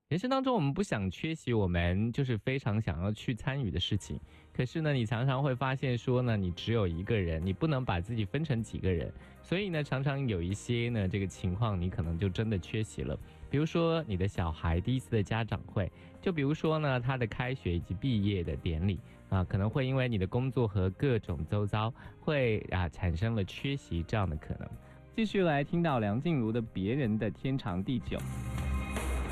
人生当中，我们不想缺席我们就是非常想要去参与的事情，可是呢，你常常会发现说呢，你只有一个人，你不能把自己分成几个人，所以呢，常常有一些呢这个情况，你可能就真的缺席了。比如说你的小孩第一次的家长会，就比如说呢他的开学以及毕业的典礼啊，可能会因为你的工作和各种周遭，会产生了缺席这样的可能。继续来听到梁静茹的《别人的天长地久》。